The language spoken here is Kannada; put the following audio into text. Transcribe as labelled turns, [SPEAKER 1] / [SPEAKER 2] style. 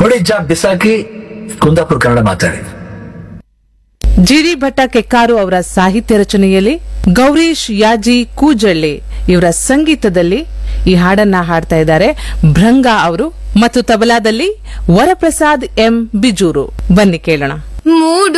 [SPEAKER 1] ನೋಡಿ ಬಿಸಾಕಿ ಕುಂದಾಪುರ ಕನ್ನಡ ಮಾತಾಡಿ.
[SPEAKER 2] ಜಿಡಿ ಭಟ್ಟ ಕೆಕ್ಕಾರು ಅವರ ಸಾಹಿತ್ಯ ರಚನೆಯಲ್ಲಿ ಗೌರೀಶ್ ಯಾಜಿ ಕೂಜಳ್ಳಿ ಇವರ ಸಂಗೀತದಲ್ಲಿ ಈ ಹಾಡನ್ನ ಹಾಡ್ತಾ ಇದ್ದಾರೆ ಭೃಂಗ ಅವರು ಮತ್ತು ತಬಲಾದಲ್ಲಿ ವರಪ್ರಸಾದ್ ಎಂ ಬಿಜೂರು. ಬನ್ನಿ ಕೇಳೋಣ.